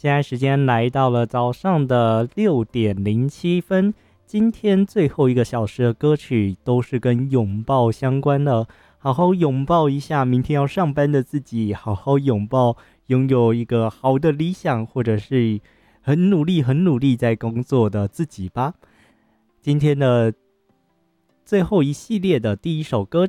现在时间来到了早上的6:07，今天最后一个小时的歌曲都是跟拥抱相关的，好好拥抱一下明天要上班的自己，好好拥抱拥有一个好的理想，或者是很努力很努力在工作的自己吧。今天的最后一系列的第一首歌